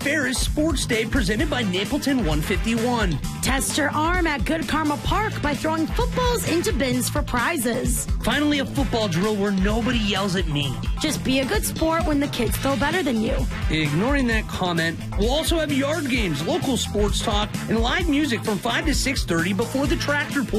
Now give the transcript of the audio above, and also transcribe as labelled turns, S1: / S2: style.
S1: Ferris Sports Day presented by Napleton 151.
S2: Test your arm at Good Karma Park by throwing footballs into bins for prizes.
S1: Finally, a football drill where nobody yells at me.
S2: Just be a good sport when the kids throw better than you.
S1: Ignoring that comment, we'll also have yard games, local sports talk, and live music from 5 to 6:30 before the tractor pull.